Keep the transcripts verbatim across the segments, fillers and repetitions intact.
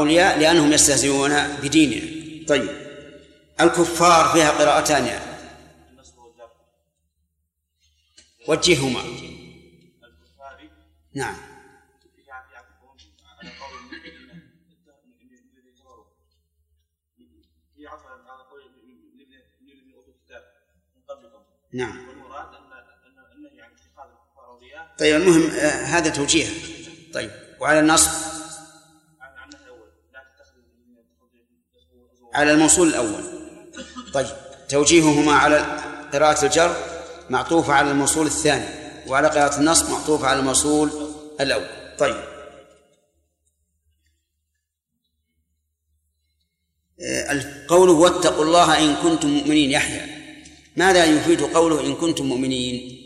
أولياء لأنهم يستهزئون بديننا. طيب الكفار فيها قراءتان يعني. وجههما. نعم. نعم. طيب المهم آه هذا توجيه. طيب وعلى النصب على الموصول الأول. طيب توجيههما على قراءة الجر معطوفة على الموصول الثاني، وعلى قراءة النصب معطوفة على الموصول الأول. طيب القول واتقوا الله إن كنتم مؤمنين. يحيى ماذا يفيد قوله إن كنتم مؤمنين؟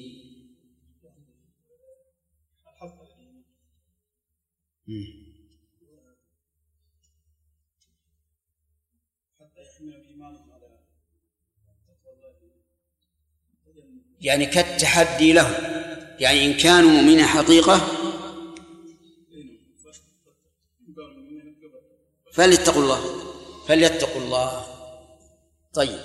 يعني كالتحدي له، يعني إن كانوا مؤمنين حقيقة فليتقوا الله فليتقوا الله. طيب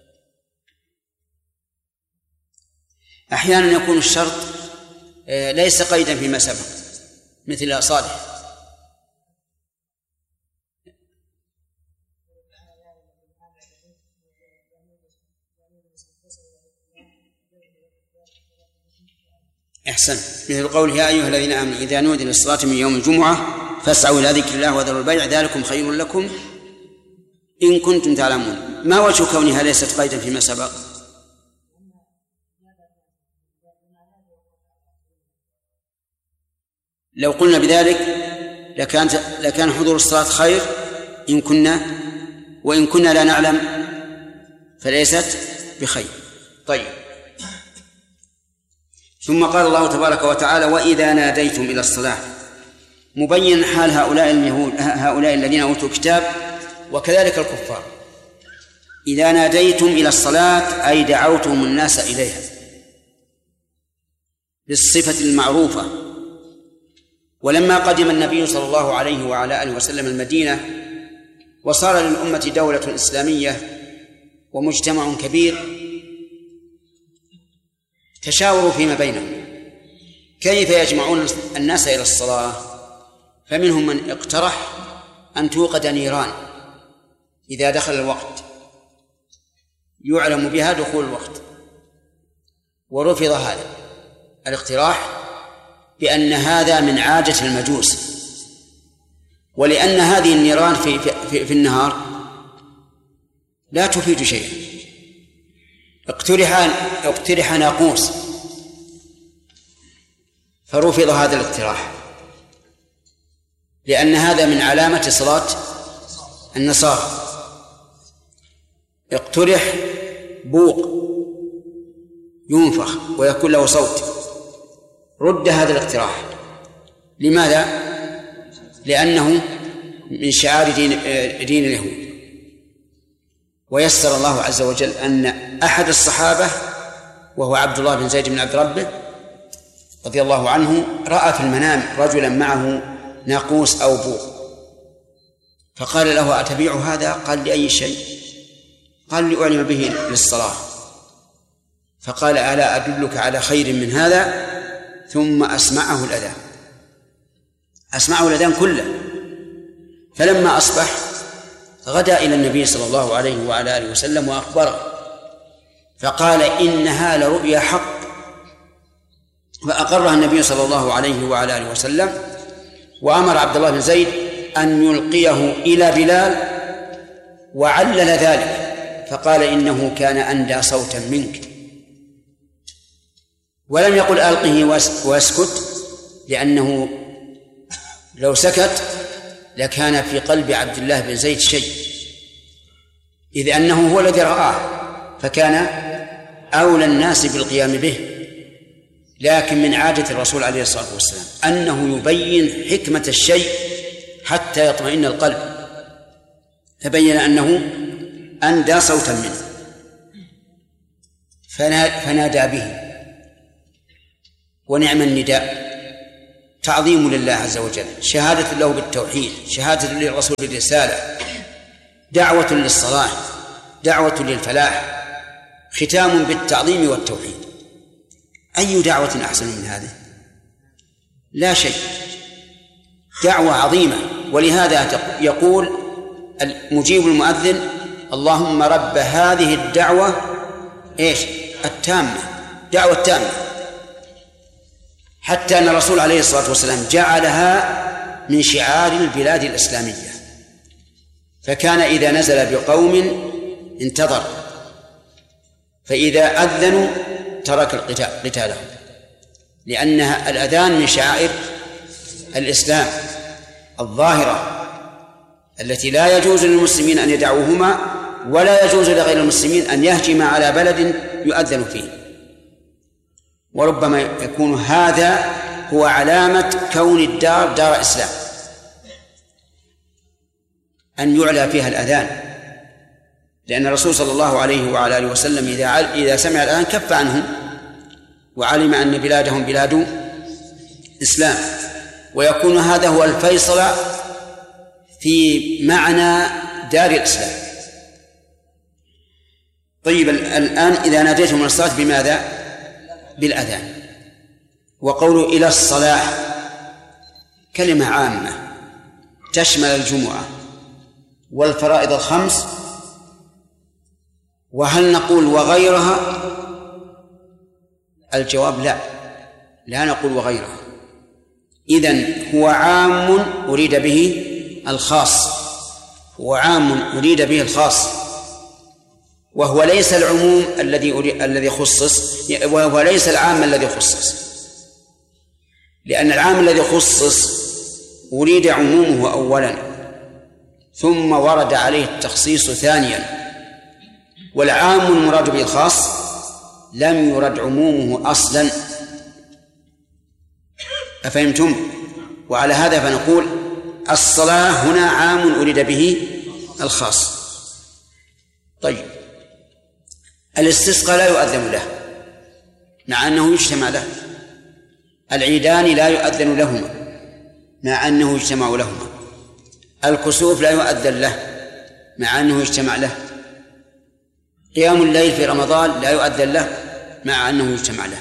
أحيانا يكون الشرط ليس قيدا فيما سبق مثل صالح. أحسن، مثل قوله يا أيها الذين آمنوا إذا نودي للصلاة من يوم الجمعة فاسعوا إلى ذكر الله وذروا البيع ذلكم خير لكم إن كنتم تعلمون. ما وجه كونها ليست قيدا فيما سبق؟ لو قلنا بذلك لكان لكان حضور الصلاة خير إن كنا، وإن كنا لا نعلم فليست بخير. طيب ثم قال الله تبارك وتعالى وإذا ناديتم إلى الصلاة، مبين حال هؤلاء اليهود هؤلاء الذين أوتوا الكتاب وكذلك الكفار. إذا ناديتم إلى الصلاة أي دعوتم الناس إليها بالصفة المعروفة. ولما قدم النبي صلى الله عليه وعلى آله وسلم المدينة وصار للأمة دولة إسلامية ومجتمع كبير، تشاوروا فيما بينهم كيف يجمعون الناس إلى الصلاة. فمنهم من اقترح أن توقد نيران إذا دخل الوقت يعلم بها دخول الوقت، ورفض هذا الاقتراح بأن هذا من عادة المجوس، ولأن هذه النيران في, في, في النهار لا تفيد شيئا. اقترح اقترح ناقوس فرفض هذا الاقتراح لأن هذا من علامة صلاة النصارى. اقترح بوق ينفخ ويكون له صوت، رد هذا الاقتراح. لماذا؟ لأنه من شعار دين, دين اليهود. ويسر الله عز وجل أن أحد الصحابة وهو عبد الله بن زيد بن عبد ربه رضي الله عنه رأى في المنام رجلا معه ناقوس أو بوق، فقال له أتبيع هذا؟ قال لأي شيء؟ قال لأعلم به للصلاة. فقال ألا أدلك على خير من هذا؟ ثم أسمعه الأذان أسمعه الأذان كله. فلما أصبح غدا إلى النبي صلى الله عليه وعلى آله وسلم وأخبره، فقال إنها لرؤيا حق. فأقرها النبي صلى الله عليه وعلى آله وسلم، وأمر عبد الله بن زيد أن يلقيه إلى بلال وعلل ذلك، فقال إنه كان أندى صوتا منك. ولم يقل ألقه واسكت، لأنه لو سكت لكان في قلب عبد الله بن زيد شيء، إذ أنه هو الذي رآه فكان أولى الناس بالقيام به. لكن من عادة الرسول عليه الصلاة والسلام أنه يبين حكمة الشيء حتى يطمئن القلب، فبين أنه أندى صوتا منه فنادى به. ونعم النداء تعظيم لله عز وجل، شهادة له بالتوحيد، شهادة للرسول بالرسالة، دعوة للصلاح، دعوة للفلاح، ختام بالتعظيم والتوحيد. أي دعوة أحسن من هذه؟ لا شيء، دعوة عظيمة. ولهذا يقول مجيب المؤذن: اللهم رب هذه الدعوة إيش؟ التامة، دعوة تامة. حتى أن الرسول عليه الصلاة والسلام جعلها من شعار البلاد الإسلامية، فكان إذا نزل بقوم انتظر، فإذا أذنوا ترك قتالهم، لأنها الأذان من شعائر الإسلام الظاهرة التي لا يجوز للمسلمين أن يدعوهما، ولا يجوز لغير المسلمين أن يهجم على بلد يؤذن فيه. وربما يكون هذا هو علامة كون الدار دار إسلام، أن يعلى فيها الأذان، لأن الرسول صلى الله عليه وعلى آله وسلم إذا إذا سمع الأذان كف عنهم، وعلم أن بلادهم بلاد إسلام، ويكون هذا هو الفيصل في معنى دار الإسلام. طيب، الآن إذا ناديتم من الصلاة بماذا؟ بالأذان. وقوله إلى الصلاح كلمة عامة تشمل الجمعة والفرائض الخمس، وهل نقول وغيرها؟ الجواب لا، لا نقول وغيرها. إذن هو عام أريد به الخاص، هو عام أريد به الخاص، وهو ليس العموم الذي الذي خصص، وهو ليس العام الذي خصص، لأن العام الذي خصص أريد عمومه أولا، ثم ورد عليه التخصيص ثانيا، والعام المراد به الخاص لم يرد عمومه أصلا. أفهمتم؟ وعلى هذا فنقول الصلاة هنا عام أريد به الخاص. طيب، الاستسقاء لا يؤذن له مع أنه يجتمع له، العيدان لا يؤذن لهما مع أنه يجتمع لهما، الكسوف لا يؤذن له مع أنه يجتمع له، قيام الليل في رمضان لا يؤذن له مع أنه يجتمع له.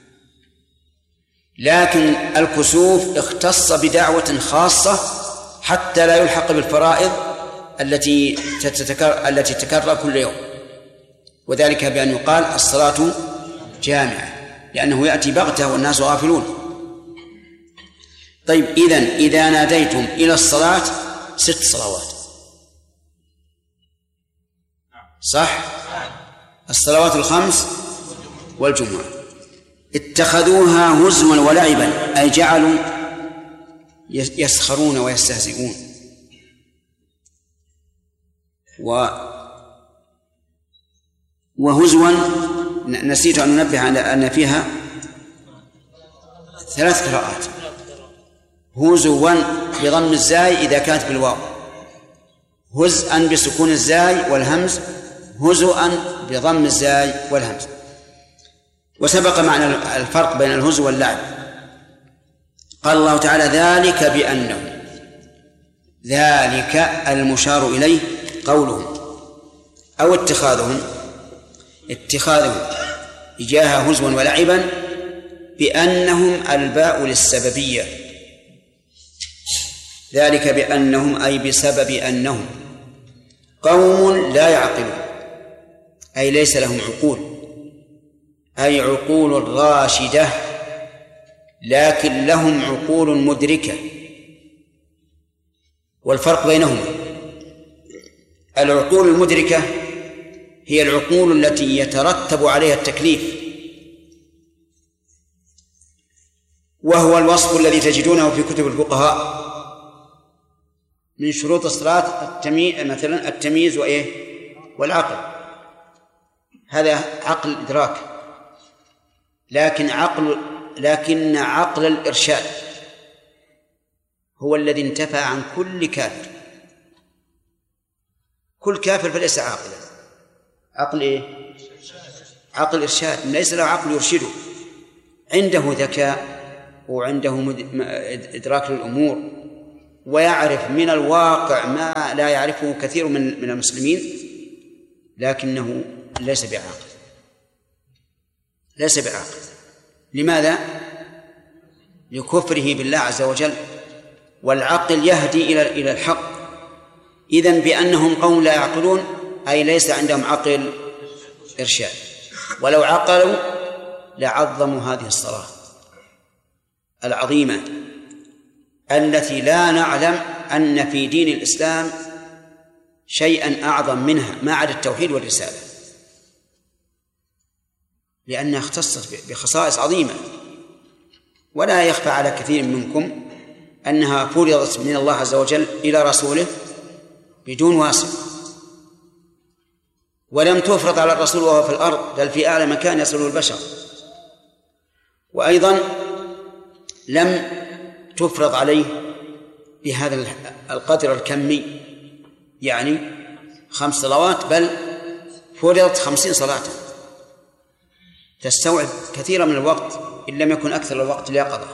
لكن الكسوف اختص بدعوة خاصة حتى لا يلحق بالفرائض التي تتكرر التي تتكرر كل يوم، وذلك بأن يقال الصلاة جامعة، لأنه يأتي بغتة والناس غافلون. طيب، إذن إذا ناديتم إلى الصلاة ست صلوات، صح؟ الصلوات الخمس والجمعة. اتخذوها هزوا ولعبا، أي جعلوا يسخرون ويستهزئون. و وهزوا نسيت أن ننبه على أن فيها ثلاث قراءات: هزوا بضم الزاي إذا كانت بالواو، هزءا بسكون الزاي والهمز، هزوا بضم الزاي والهمز. وسبق معنا الفرق بين الهزو واللعب. قال الله تعالى: ذلك بأنه، ذلك المشار إليه قولهم أو اتخاذهم اتخاذهم إياها هزوا ولعبا، بأنهم الباء للسببية، ذلك بأنهم أي بسبب أنهم قوم لا يعقلون، أي ليس لهم عقول، أي عقول راشدة، لكن لهم عقول مدركة. والفرق بينهما: العقول المدركة هي العقول التي يترتب عليها التكليف، وهو الوصف الذي تجدونه في كتب الفقهاء من شروط الصلاة التمييز، مثلا التمييز وإيه والعقل، هذا عقل الإدراك. لكن عقل لكن عقل الإرشاد هو الذي انتفى عن كل كافر، كل كافر فليس عاقلا. عقل إيه؟ عقل إرشاد، ليس له عقل يرشده، عنده ذكاء وعنده إدراك للأمور ويعرف من الواقع ما لا يعرفه كثير من من المسلمين، لكنه ليس بعاقل، ليس بعاقل. لماذا؟ لكفره بالله عز وجل. والعقل يهدي إلى إلى الحق. إذن بأنهم قوم لا يعقلون أي ليس عندهم عقل إرشاد. ولو عقلوا لعظموا هذه الصلاة العظيمة التي لا نعلم أن في دين الإسلام شيئا أعظم منها ما عدا التوحيد والرسالة، لأنها اختصت بخصائص عظيمة. ولا يخفى على كثير منكم أنها فرضت من الله عز وجل إلى رسوله بدون واسطة، ولم تفرض على الرسول وهو في الأرض، بل في أعلى مكان يصله البشر. وأيضا لم تفرض عليه بهذا القدر الكمي، يعني خمس صلوات، بل فرضت خمسين صلاة تستوعب كثيرا من الوقت إن لم يكن أكثر الوقت اليقظة.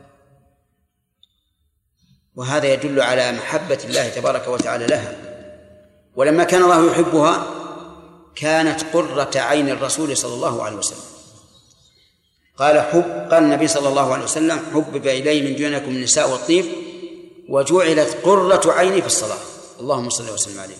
وهذا يدل على محبة الله تبارك وتعالى لها. ولما كان الله يحبها كانت قرة عين الرسول صلى الله عليه وسلم. قال حب قال النبي صلى الله عليه وسلم: حبب إلي من دونكم النساء والطيب وجعلت قرة عيني في الصلاة. اللهم صل وسلم عليه.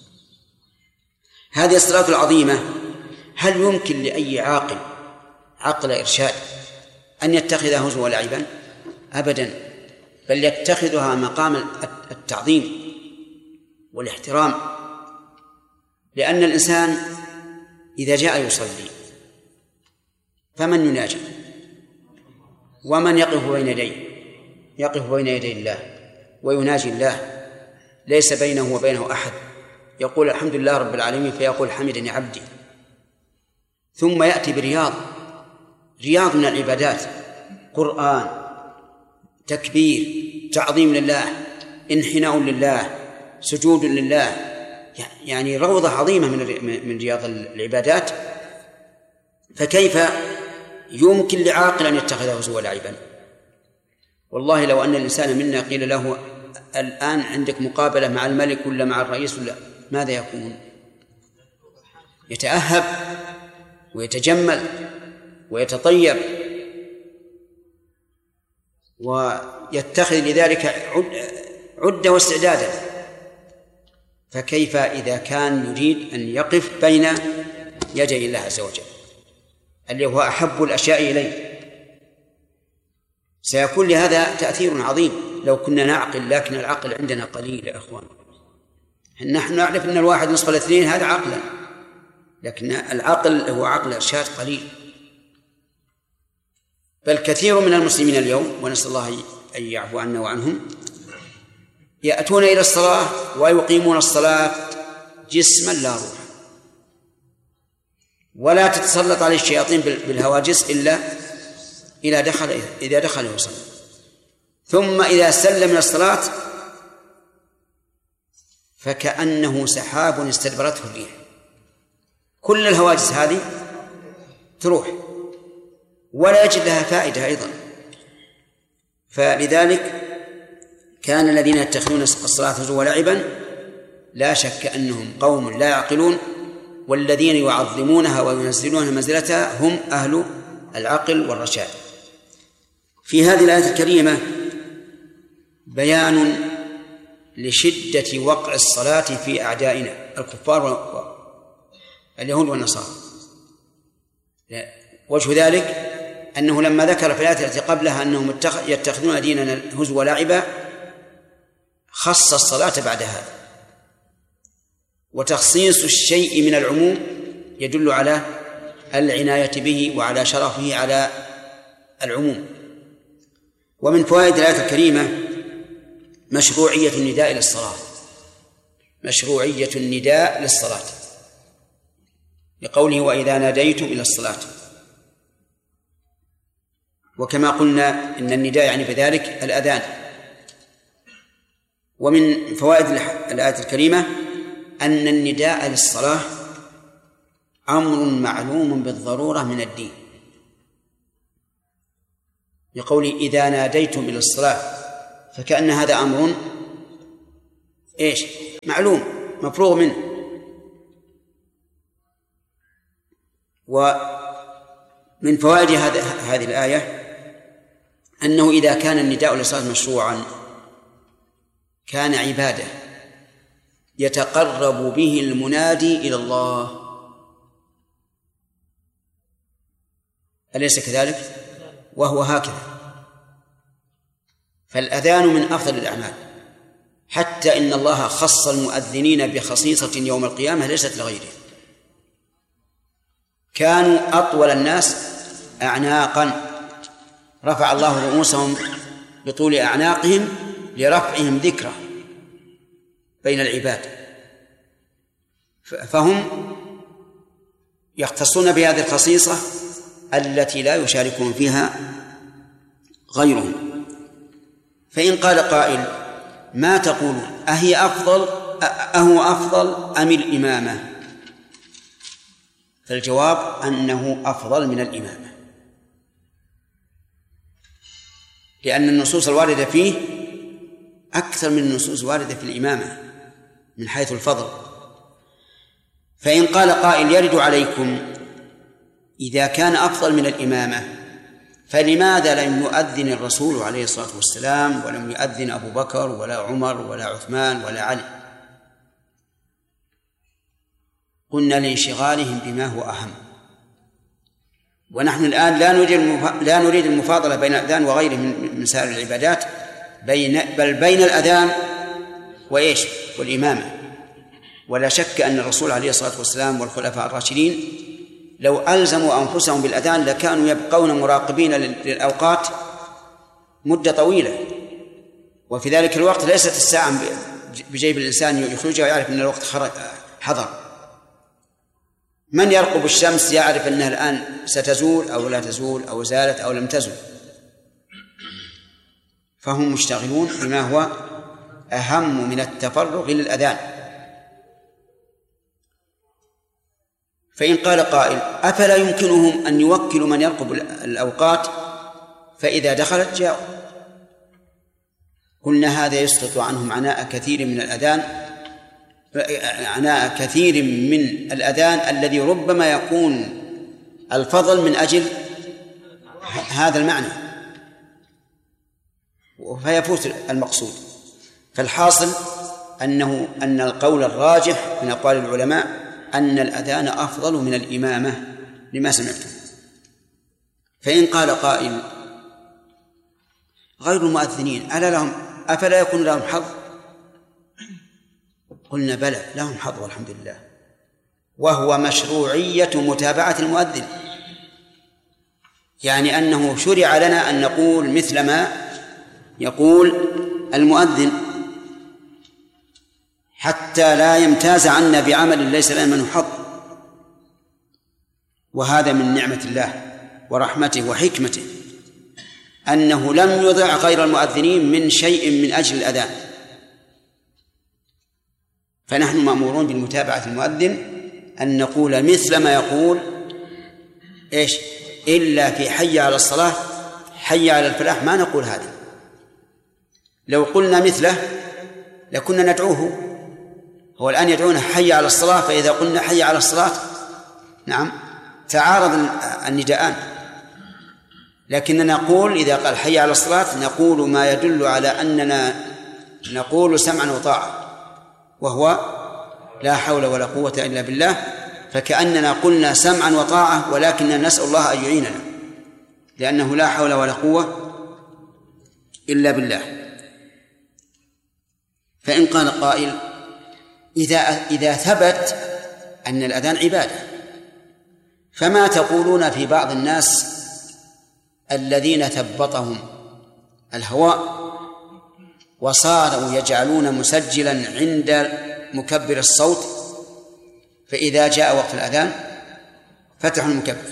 هذه الصلاة العظيمة هل يمكن لأي عاقل عقل إرشاد أن يتخذها هزوا ولعبا؟ أبدا، بل يتخذها مقام التعظيم والاحترام. لأن الإنسان إذا جاء يصلي فمن يناجي ومن يقف بين يديه؟ يقف بين يدي الله ويناجي الله، ليس بينه وبينه أحد. يقول الحمد لله رب العالمين فيقول حمدني عبدي، ثم يأتي برياض رياض من العبادات، قرآن، تكبير، تعظيم لله، انحناء لله، سجود لله، يعني روضة عظيمة من من رياض العبادات. فكيف يمكن لعاقل أن يتخذه هزوا ولعبا؟ والله لو أن الإنسان منا قيل له الآن عندك مقابلة مع الملك ولا مع الرئيس ولا، ماذا يكون؟ يتأهب ويتجمل ويتطيب ويتخذ لذلك عدة واستعدادا. فكيف إذا كان يريد أن يقف بين يدي الله عز وجل اللي هو أحب الأشياء إليه؟ سيكون لهذا تأثير عظيم لو كنا نعقل، لكن العقل عندنا قليل يا أخوان. نحن نعرف أن الواحد نصف الاثنين هذا عقلا، لكن العقل هو عقل إرشاد قليل. بل كثير من المسلمين اليوم، ونسأل الله أن يعفو عنا وعنهم، يأتون إلى الصلاة ويقيمون الصلاة جسما لا روح، ولا تتسلط عليه الشياطين بالهواجس إلا إذا دخل إذا دخل يصلي، ثم إذا سلم من الصلاة فكأنه سحاب استدبرته الريح، كل الهواجس هذه تروح ولا يجد لها فائدة أيضا. فلذلك كان الذين يتخذون الصلاة هزوا ولعبا لا شك أنهم قوم لا يعقلون، والذين يعظمونها وينزلونها منزلتها هم أهل العقل والرشاد. في هذه الآية الكريمة بيان لشدة وقع الصلاة في أعدائنا الكفار واليهود والنصارى. وجه ذلك أنه لما ذكر في الآية التي قبلها أنهم يتخذون ديننا هزوا ولعبا خص الصلاة بعد هذا. وتخصيص الشيء من العموم يدل على العناية به وعلى شرفه على العموم. ومن فوائد الآية الكريمة مشروعية النداء للصلاة، مشروعية النداء للصلاة لقوله وإذا ناديتم إلى الصلاة. وكما قلنا إن النداء يعني بذلك الأذان. ومن فوائد الآية الكريمة أن النداء للصلاة أمر معلوم بالضرورة من الدين، بقوله إذا ناديتم إلى الصلاة، فكأن هذا أمر إيش معلوم مفروغ منه. ومن فوائد هذه الآية أنه إذا كان النداء للصلاة مشروعا كان عبادة يتقرب به المنادي إلى الله، أليس كذلك؟ وهو هكذا. فالأذان من أفضل الأعمال، حتى إن الله خص المؤذنين بخصيصة يوم القيامة ليست لغيره. كانوا أطول الناس أعناقا، رفع الله رؤوسهم بطول أعناقهم لرفعهم ذكره بين العباد، فهم يختصون بهذه الخصيصة التي لا يشاركون فيها غيرهم. فإن قال قائل ما تقولون أهي أفضل أهو أفضل أم الإمامة؟ فالجواب أنه أفضل من الإمامة، لأن النصوص الواردة فيه أكثر من النصوص الواردة في الإمامة من حيث الفضل. فإن قال قائل يرد عليكم إذا كان أفضل من الإمامة فلماذا لم يؤذن الرسول عليه الصلاة والسلام ولم يؤذن أبو بكر ولا عمر ولا عثمان ولا علي؟ قلنا لانشغالهم بما هو أهم، ونحن الآن لا نريد لا نريد المفاضلة بين الأذان وغيره من سائر العبادات، بين بل بين الأذان وإيش والإمامة. ولا شك أن الرسول عليه الصلاة والسلام والخلفاء الراشدين لو ألزموا أنفسهم بالأذان لكانوا يبقون مراقبين للأوقات مدة طويلة، وفي ذلك الوقت ليست الساعة بجيب الإنسان يخرجها ويعرف أن الوقت حضر. من يرقب الشمس يعرف أنها الآن ستزول أو لا تزول أو زالت أو لم تزول، فهم مشتغلون بما هو أهم من التفرغ للأذان. فإن قال قائل أفلا يمكنهم أن يوكلوا من يرقب الأوقات فإذا دخلت جاءوا؟ قلنا هذا يسقط عنهم عناء كثير من الأذان عناء كثير من الأذان الذي ربما يكون الفضل من أجل هذا المعنى فيفوت المقصود. فالحاصل أنه أن القول الراجح من أقوال العلماء أن الأذان أفضل من الإمامة لما سمعتم. فإن قال قائل غير المؤذنين ألا لهم أفلا يكون لهم حظ؟ قلنا بلى لهم حظ والحمد لله، وهو مشروعية متابعة المؤذن، يعني أنه شرع لنا أن نقول مثل ما يقول المؤذن حتى لا يمتاز عنا بعمل ليس لنا منه حظ. وهذا من نعمة الله ورحمته وحكمته أنه لم يضع غير المؤذنين من شيء من أجل الأذان، فنحن مأمورون بالمتابعة المؤذن أن نقول مثل ما يقول إيش إلا في حي على الصلاة حي على الفلاح ما نقول هذا. لو قلنا مثله لكنا ندعوه، هو الآن يدعونا حي على الصلاة، فإذا قلنا حي على الصلاة نعم تعارض النداءان، لكننا نقول إذا قال حي على الصلاة نقول ما يدل على أننا نقول سمعا وطاعة، وهو لا حول ولا قوة إلا بالله، فكأننا قلنا سمعا وطاعة ولكننا نسأل الله أن يعيننا لأنه لا حول ولا قوة إلا بالله. فإن قال قائل إذا إذا ثبت أن الأذان عبادة فما تقولون في بعض الناس الذين ثبطهم الهواء وصاروا يجعلون مسجلا عند مكبر الصوت، فإذا جاء وقت الأذان فتحوا المكبر؟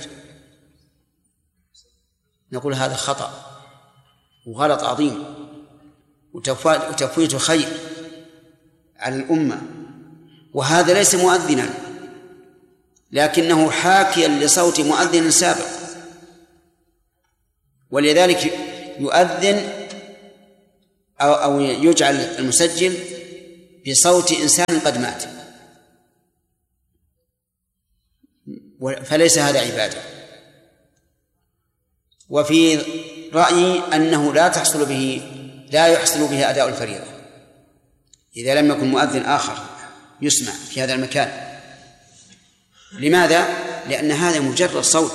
نقول هذا خطأ وغلط عظيم وتفويت خير على الأمة، وهذا ليس مؤذنا لكنه حاكيا لصوت مؤذن سابق. ولذلك يؤذن أو أو يجعل المسجل بصوت إنسان قد مات، فليس هذا عبادة. وفي رأيي أنه لا تحصل به لا يحصل به أداء الفريضة إذا لم يكن مؤذن آخر يسمع في هذا المكان. لماذا؟ لأن هذا مجرد صوت،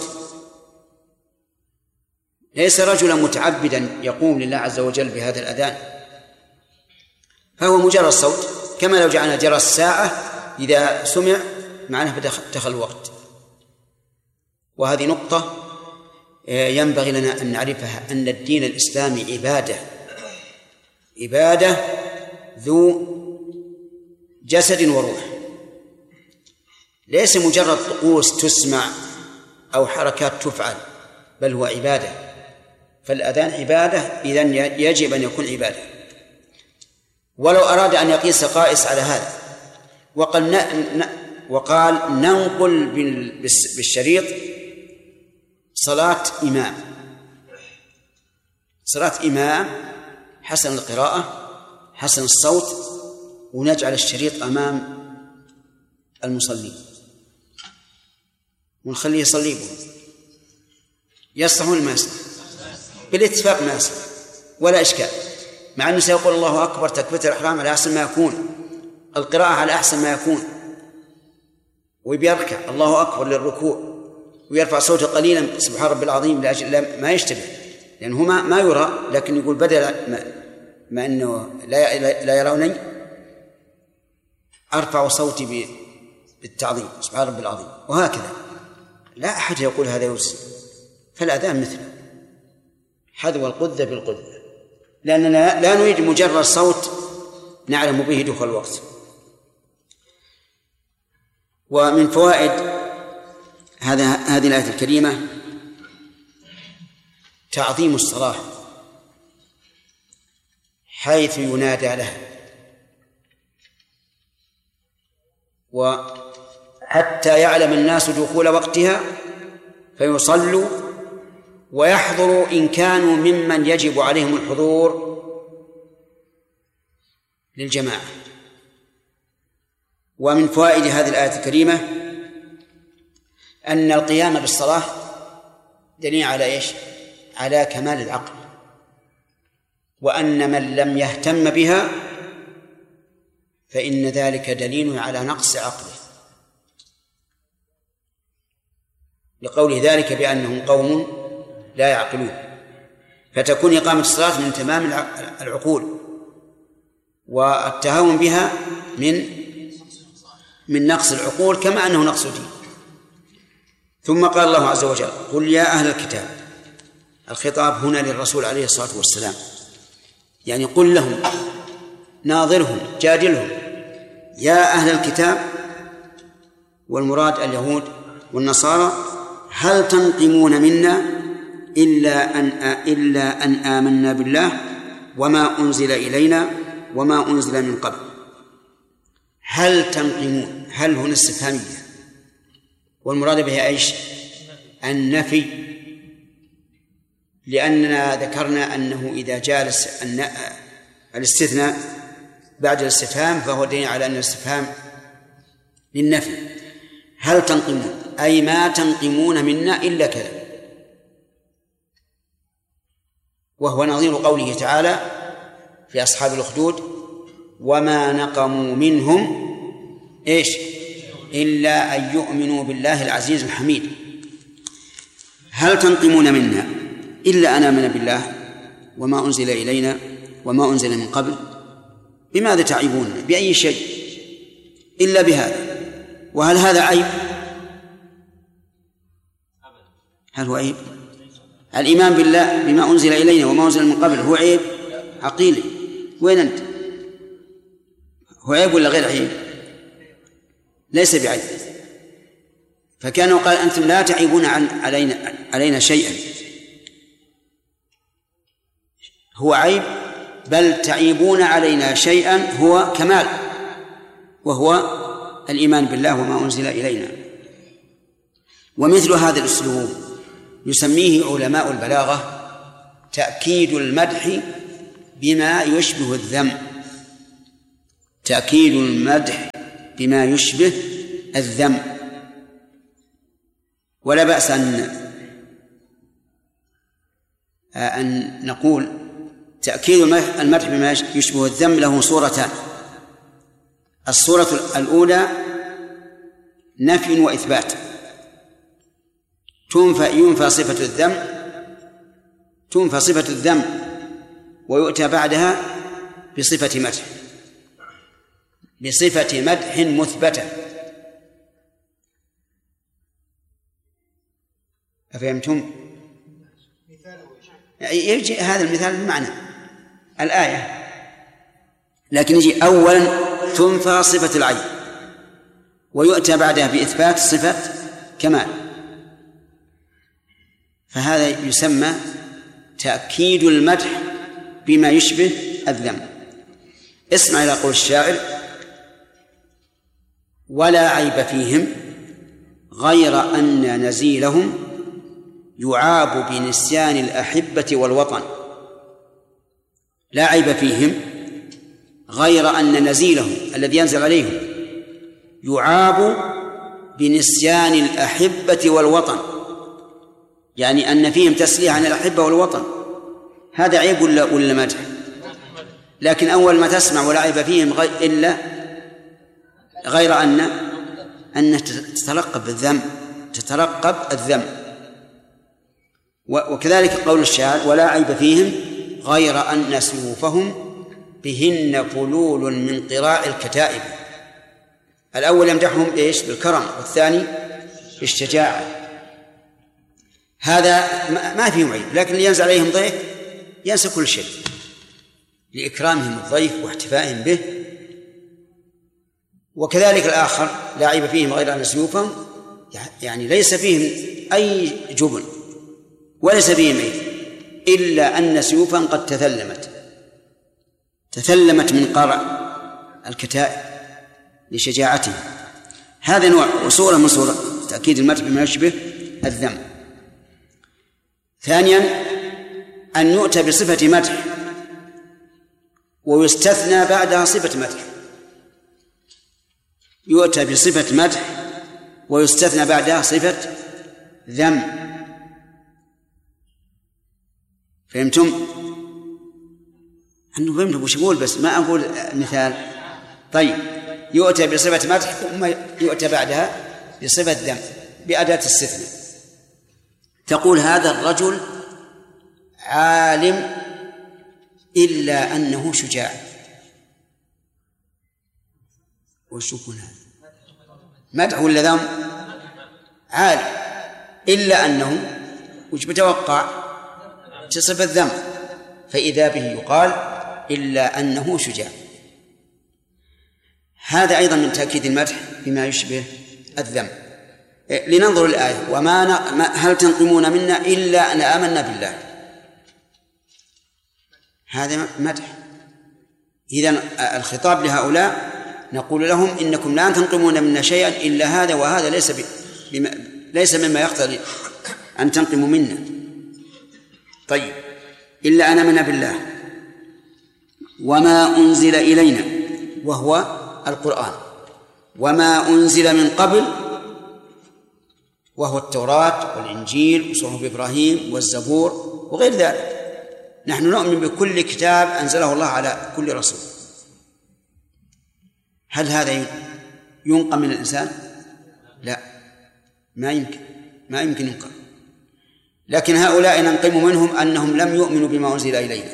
ليس رجلا متعبدا يقوم لله عز وجل بهذا الأذان، فهو مجرد صوت، كما لو جعلنا جرس الساعة إذا سمع معناه دخل الوقت. وهذه نقطة ينبغي لنا أن نعرفها، أن الدين الإسلامي عبادة عبادة ذو جسد وروح، ليس مجرد طقوس تسمع أو حركات تفعل، بل هو عبادة. فالأذان عبادة، إذن يجب أن يكون عبادة. ولو أراد أن يقيس قائس على هذا وقال, ن... وقال ننقل بالشريط صلاة إمام صلاة إمام حسن القراءة حسن الصوت، ونجعل الشريط أمام المصلين ونخليه يصلي به، يصلحون ما يصلح بالاتفاق ما يصلح ولا إشكال، مع أنه سيقول الله أكبر تكبيرة الإحرام على أحسن ما يكون، القراءة على أحسن ما يكون، وبيركع الله أكبر للركوع ويرفع صوته قليلا سبحان ربي العظيم لأجل ما يشتبه، لأنه ما ما يرى، لكن يقول بدل ما, ما أنه لا لا يروني أرفع صوتي بالتعظيم سبحان ربي العظيم، وهكذا لا أحد يقول هذا يوسف. فالأذان مثله حذو القذة بالقذة، لأننا لا نريد مجرد صوت نعلم به دخول الوقت. ومن فوائد هذا هذه الآية الكريمة تعظيم الصلاة حيث ينادى لها، وحتى يعلم الناس دخول وقتها فيصلوا ويحضروا إن كانوا ممن يجب عليهم الحضور للجماعة. ومن فوائد هذه الآية الكريمة أن القيام بالصلاة دليل على إيش؟ على كمال العقل، وأن من لم يهتم بها فإن ذلك دليل على نقص عقله، لقول ذلك بأنهم قوم لا يعقلون. فتكون إقامة الصلاة من تمام العقول، والتهاون بها من من نقص العقول كما أنه نقص دين. ثم قال الله عز وجل قل يا أهل الكتاب، الخطاب هنا للرسول عليه الصلاة والسلام، يعني قل لهم ناظرهم جادلهم يا أهل الكتاب، والمراد اليهود والنصارى، هل تنقمون منا إلا أن إلا أن آمنا بالله وما أنزل إلينا وما أنزل من قبل. هل تنقمون، هل هنا استفهامية، والمراد بها إيش؟ النفي، لأننا ذكرنا أنه إذا جاء الاستثناء بعد الاستفهام فهو دليل على أن الاستفهام للنفي. هل تنقمون أي ما تنقمون منا إلا كذا، وهو نظير قوله تعالى في أصحاب الأخدود وما نقموا منهم إيش إلا أن يؤمنوا بالله العزيز الحميد. هل تنقمون منا إلا أن آمنا بالله وما أنزل إلينا وما أنزل من قبل. بماذا تعيبون؟ بأي شيء إلا بهذا؟ وهل هذا عيب؟ هل هو عيب؟ الإيمان بالله بما أنزل إلينا وما أنزل من قبل هو عيب عقيلي؟ وين أنت؟ هو عيب ولا غير عيب؟ ليس بعيب. فكانوا قال أنتم لا تعيبون عن علينا, علينا شيئا، هو عيب، بل تعيبون علينا شيئا هو كمال، وهو الإيمان بالله وما أنزل إلينا. ومثل هذا الأسلوب يسميه علماء البلاغة تأكيد المدح بما يشبه الذم، تأكيد المدح بما يشبه الذم. ولا بأس أن أن نقول تأكيد المدح بما يشبه الذم له صورتان. الصورة الأولى نفي وإثبات، تنفى ينفى صفة الذم تنفى صفة الذم ويؤتى بعدها بصفة مدح بصفة مدح مثبتة. أفهمتم؟ يجي هذا المثال بمعنى الآية، لكن يجي أولا تنفى صفة العين ويؤتى بعدها بإثبات صفة كمال، فهذا يسمى تأكيد المدح بما يشبه الذم. اسمع إلى قول الشاعر: ولا عيب فيهم غير أن نزيلهم يعاب بنسيان الأحبة والوطن. لا عيب فيهم غير أن نزيلهم الذي ينزل عليهم يعاب بنسيان الأحبة والوطن، يعني أن فيهم تسليه عن الأحبة والوطن. هذا عيب ولا ولا مدح؟ لكن أول ما تسمع ولا عيب فيهم غير إلا غير أن أن تتلقب بالذم تتلقب الذم. وكذلك قول الشاعر: ولا عيب فيهم غير أن سيوفهم بهن فلول من قراء الكتائب. الأول يمدحهم إيش؟ بالكرم، والثاني بالشجاعة. هذا ما فيهم عيب، لكن اللي ينزل عليهم ضيف ينسى كل شيء لإكرامهم الضيف واحتفائهم به. وكذلك الآخر: لا عيب فيهم غير أن سيوفهم، يعني ليس فيهم أي جبن وليس فيهم عيب، إلا أن سيوفا قد تثلمت تثلمت من قرع الكتائب لشجاعته. هذا نوع وصورة من صورة تأكيد المدح بما يشبه الذم. ثانيا أن يؤتى بصفة مدح ويستثنى بعدها صفة مدح، يؤتى بصفة مدح ويستثنى بعدها صفة ذم. فهمتم؟ أنه فهمتم وش أقول، بس ما أقول مثال. طيب، يؤتى بصفة مدح ثم يؤتى بعدها بصفة ذم بأداة استثناء. تقول: هذا الرجل عالم إلا أنه شجاع. وش يكون هذا؟ مدح ولا ذم؟ عالم إلا أنه وش بتوقع؟ صفة ذم، فإذا به يقال إلا أنه شجاع. هذا أيضا من تأكيد المدح بما يشبه الذم. لننظر الآية: وما ن... هل تنقمون منا إلا أن آمنا بالله. هذا مدح. إذن الخطاب لهؤلاء نقول لهم: إنكم لا تنقمون منا شيئا إلا هذا، وهذا ليس ب... بما... ليس مما يقتضي أن تنقموا منا. طيب، إلا أن آمنا بالله وما أنزل إلينا وهو القرآن، وما أنزل من قبل وهو التوراة والإنجيل وصحف إبراهيم والزبور وغير ذلك. نحن نؤمن بكل كتاب أنزله الله على كل رسول. هل هذا ينقم من الإنسان؟ لا، ما يمكن ما يمكن ينقم. لكن هؤلاء ننقم منهم أنهم لم يؤمنوا بما أنزل إلينا،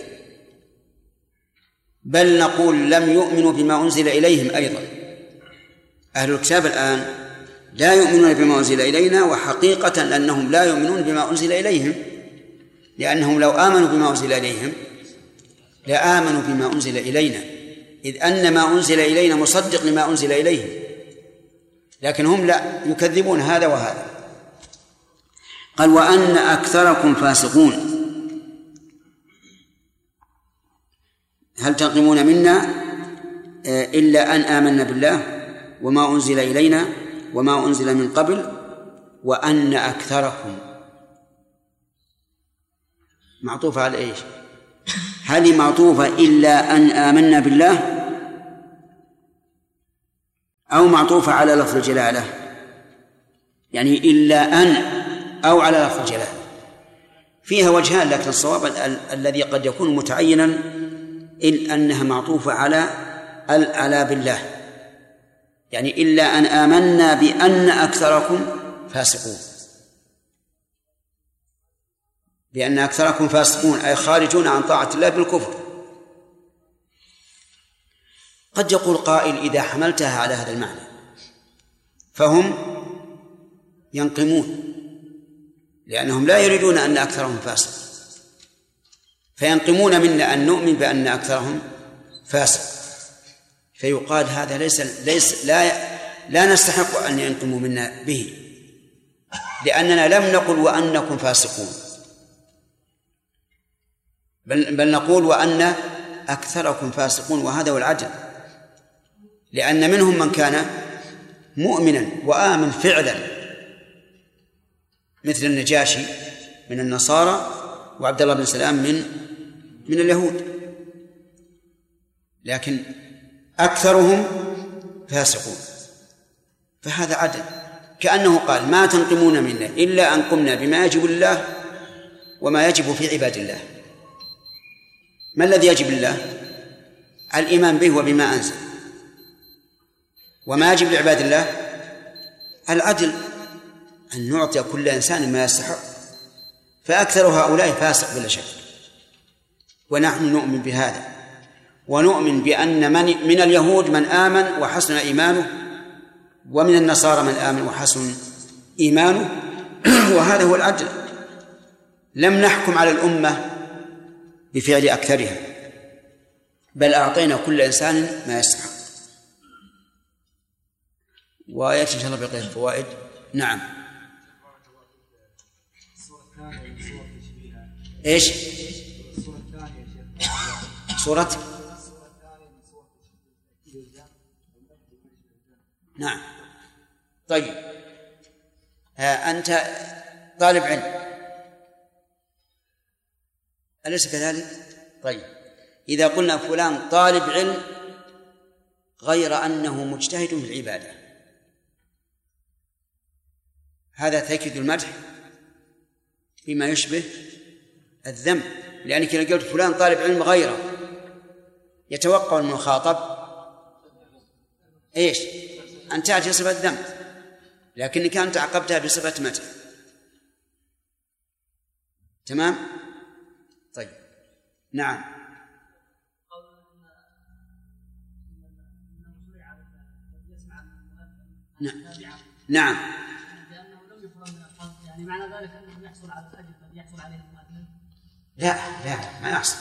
بل نقول لم يؤمنوا بما أنزل إليهم أيضا. أهل الكتاب الآن لا يؤمنون بما أنزل إلينا، وحقيقة أنهم لا يؤمنون بما أنزل إليهم، لأنهم لو آمنوا بما أنزل إليهم لآمنوا بما أنزل إلينا، إذ أن ما أنزل إلينا مصدق لما أنزل إليهم، لكن هم لا يكذبون هذا وهذا. قال: وأن أكثركم فاسقون. هل تنقمون منا إلا أن آمنا بالله وما أنزل إلينا وما أنزل من قبل وأن أكثركم معطوفة على إيش؟ هذه معطوفة إلا أن آمنا بالله، أو معطوفة على لفظ الجلالة، يعني إلا أن أو على لفظ الجلالة. فيها وجهان، لكن الصواب ال- الذي قد يكون متعينا إلا أنها معطوفة على على بالله، يعني إلا أن آمنا بأن أكثركم فاسقون، بأن أكثركم فاسقون أي خارجون عن طاعة الله بالكفر. قد يقول قائل إذا حملتها على هذا المعنى فهم ينقمون، لأنهم لا يريدون أن أكثرهم فاسق، فينقمون منا أن نؤمن بأن أكثرهم فاسق، فيقال هذا ليس ليس لا لا نستحق أن ينقموا منا به، لأننا لم نقل وأنكم فاسقون، بل, بل نقول وأن أكثركم فاسقون، وهذا هو العدل، لأن منهم من كان مؤمنا وآمن فعلا مثل النجاشي من النصارى وعبد الله بن سلام من من اليهود، لكن أكثرهم فاسقون، فهذا عدل. كأنه قال ما تنقمون منا إلا أن قمنا بما يجب الله وما يجب في عباد الله. ما الذي يجب الله؟ الإيمان به وبما أنزل. وما يجب لعباد الله العدل، أن نعطي كل إنسان ما يستحق، فأكثر هؤلاء فاسق بلا شك، ونحن نؤمن بهذا، ونؤمن بأن من, من اليهود من آمن وحسن إيمانه، ومن النصارى من آمن وحسن إيمانه، وهذا هو العدل. لم نحكم على الأمة بفعل أكثرها، بل أعطينا كل إنسان ما يستحق. وآيات إن شاء الله بقية الفوائد. نعم. إيش؟ سورة نعم. طيب، ها أنت طالب علم أليس كذلك؟ طيب، إذا قلنا فلان طالب علم غير أنه مجتهد في العبادة، هذا تأكيد المدح بما يشبه الذم، لأنك إذا قلت فلان طالب علم غيره يتوقع المخاطب إيش؟ أن تأتي صفة ذم، لكنك أنت عقبتها بصفة مدح. تمام؟ طيب، نعم. نعم نعم. يعني معنى ذلك أنه يحصل على الأجر الذي يحصل عليه المؤذن؟ لا لا ما يحصل،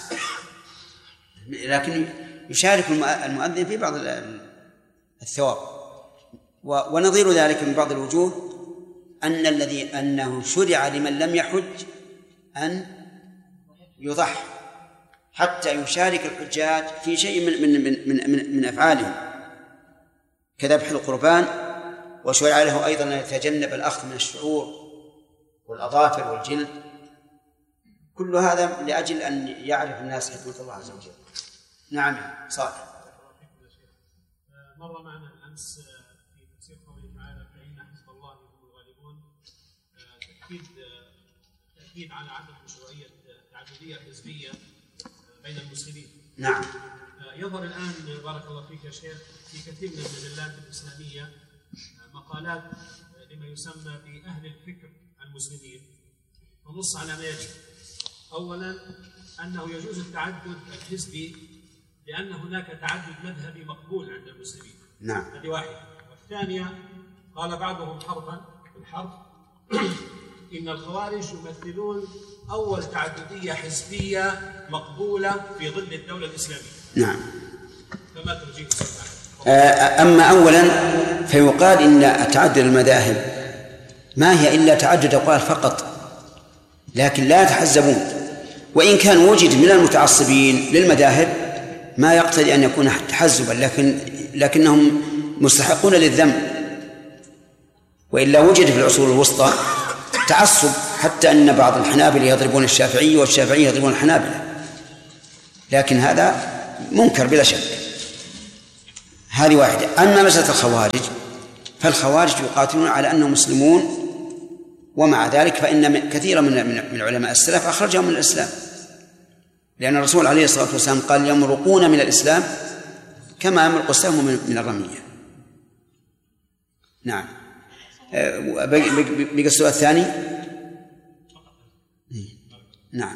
لكن يشارك المؤذن في بعض الثواب. ونظير ذلك من بعض الوجوه أن الذي أنه شرع لمن لم يحج أن يضحي حتى يشارك الحجاج في شيء من من من من, من, من أفعالهم كذبح القربان، وشرع له أيضا أن يتجنب الأخذ من الشعور والأظافر والجلد. كل هذا لأجل أن يعرف الناس حكمة الله عز وجل. نعم صالح. مر معنا الأمس في تفسير قوله تعالى فإن حزب الله هم الغالبون تأكيد تأكيد على عدم مشروعية تعددية حزبية بين المسلمين. نعم. يظهر الآن بارك الله فيك يا شيخ في كثير من المجلات الإسلامية مقالات لما يسمى بأهل الفكر المسلمين، ونص على ما يجب. أولا أنه يجوز التعدد الحزبي لأن هناك تعدد مذهبي مقبول عند المسلمين. نعم. هذه واحدة. والثانية قال بعضهم حرفا بالحرف إن الخوارج يمثلون أول تعددية حزبية مقبولة في ظل الدولة الإسلامية. نعم. فما ترجيح سبحانه؟ أما أولا فيقال إن تعدد المذاهب ما هي إلا تعدد أقوال فقط، لكن لا يتحزبون، وإن كان وجد من المتعصبين للمذاهب ما يقتضي أن يكون تحزبا، لكن لكنهم مستحقون للذم، وإلا وجد في العصور الوسطى تعصب حتى أن بعض الحنابلة يضربون الشافعي والشافعي يضربون الحنابلة، لكن هذا منكر بلا شك. هذه واحدة. أما مسألة الخوارج فالخوارج يقاتلون على أنهم مسلمون، ومع ذلك فإن كثيرا من علماء السلف أخرجهم من الإسلام، لأن الرسول عليه الصلاة والسلام قال يمرقون من الإسلام كما يمرق السهم من الرمية. نعم. بقى السؤال الثاني. نعم.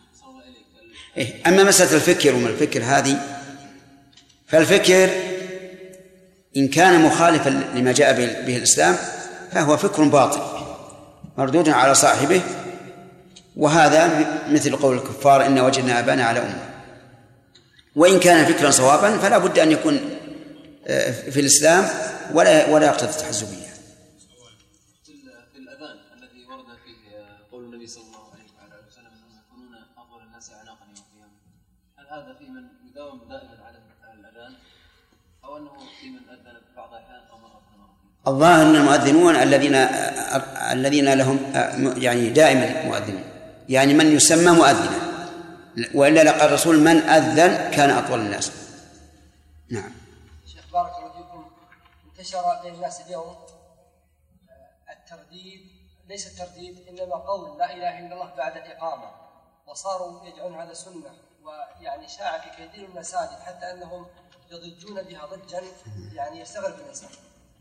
أما مسألة الفكر وما الفكر هذه، فالفكر إن كان مخالفا لما جاء به الإسلام فهو فكر باطل مردود على صاحبه، وهذا مثل قول الكفار إن وجدنا آباءنا على أمة. وإن كان فكرا صوابا فلا بد أن يكون في الإسلام ولا ولا يقتضي التحزبية. في الأذان الذي ورد فيه قول النبي صلى الله عليه وسلم أنهم يكونون أفضل الناس أعناقا يوم القيامة، هل هذا في من يداوم دائما على الأذان أو أنه في من أذن بعض الأحيان أو مرة مرة؟ الظاهر أن المؤذنون الذين الذين لهم يعني دائما مؤذنون، يعني من يسمى مؤذنا، وإلا لقى الرسول من أذن كان أطول الناس. نعم. شيخ بارك الله فيكم، انتشر بين الناس اليوم الترديد، ليس الترديد إنما قول لا إله إلا الله بعد الإقامة، وصاروا يجعلون هذا سنة، ويعني شاع في كثير من المساجد حتى أنهم يضجون بها ضجا يعني يستغرب الإنسان.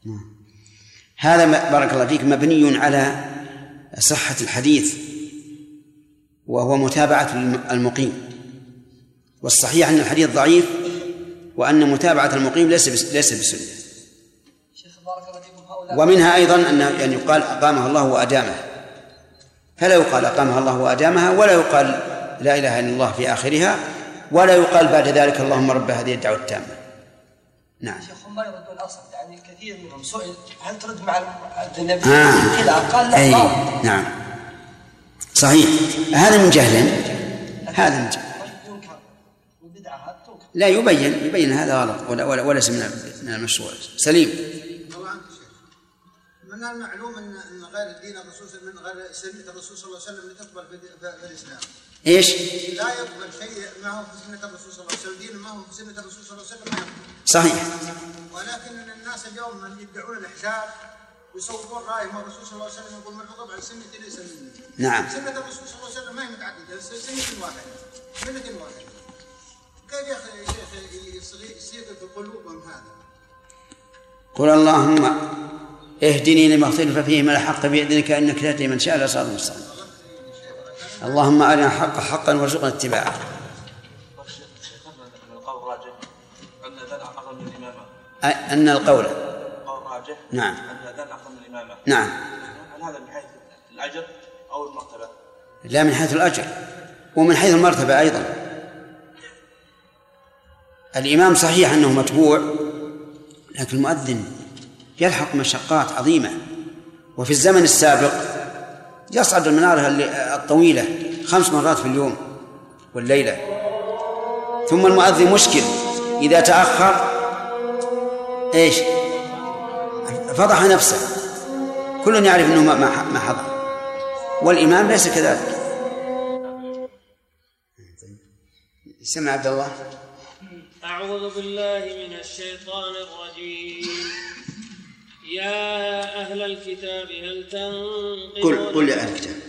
هذا بارك الله فيك مبني على صحة الحديث وهو متابعة المقيم، والصحيح أن الحديث ضعيف وأن متابعة المقيم ليس ليس بسنة. ومنها أيضا أن يعني يقال أقامها الله وأدامها، فلا يقال أقامها الله وأدامها، ولا يقال لا إله إلا الله في آخرها، ولا يقال بعد ذلك اللهم رب هذه الدعوة التامة. نعم. شيخ ما يردون الأصل، يعني كثير منهم سئل هل ترد مع النبي آه. كذا قال لا. أي. نعم صحيح. هذا من جهل، هذا من جهل. لا يبين يبين هذا غلط ولا ولا وليس من من المشروع. سليم. الله عنك شيخ. من المعلوم ان ان غير الدين الرسول من غير سنة الرسول صلى الله عليه وسلم تقبل في الإسلام. ايش؟ لا يقبل شيء ما هو في سنة الرسول صلى الله عليه وسلم، دين ما هو في سنة الرسول صلى الله عليه وسلم. صحيح. ولكن الناس اليوم من يدعون الإحجاب ويصورون رأيهم الرسول صلى الله عليه وسلم يقول من رغب عن سنة ليس مني. نعم. سنة الرسول صلى الله عليه وسلم ما هي متعددة، سنة واحدة، ملة واحدة. كيف يا أخي يصير في قلوبهم هذا؟ قل اللهم اهدني لما اختلف فيه من الحق بإذنك إنك تهدي من شاء إلى صراط مستقيم. اللهم أرنا الحق حقا وارزقنا اتباعه. أن القول راجح. نعم. أن الأذان أفضل من الإمامة. نعم. هل هذا من حيث الأجر أو المرتبة؟ لا، من حيث الأجر ومن حيث المرتبة أيضا. الإمام صحيح أنه متبوع، لكن المؤذن يلحق مشقات عظيمة، وفي الزمن السابق يصعد المنارة الطويلة خمس مرات في اليوم والليلة. ثم المؤذن مشكل إذا تأخر إيش؟ فضح نفسه، كل يعرف أنه ما حضر، والإمام ليس كذلك. سمع عبد الله. أعوذ بالله من الشيطان الرجيم. يا أهل الكتاب هل تنقلون قل قل يا أهل الكتاب